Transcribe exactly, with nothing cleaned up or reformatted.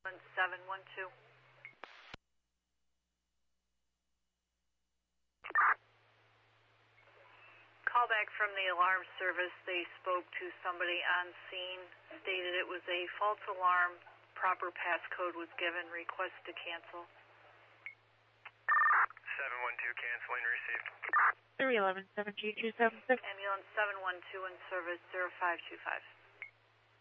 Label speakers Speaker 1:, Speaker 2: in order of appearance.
Speaker 1: seven one two. Call back from the alarm service. They spoke to somebody on scene, stated it was a false alarm. Proper passcode was given. Request to cancel.
Speaker 2: seven one two canceling, received.
Speaker 3: three one one, seven two two seven six.
Speaker 1: Ambulance seven one two in service zero five two five.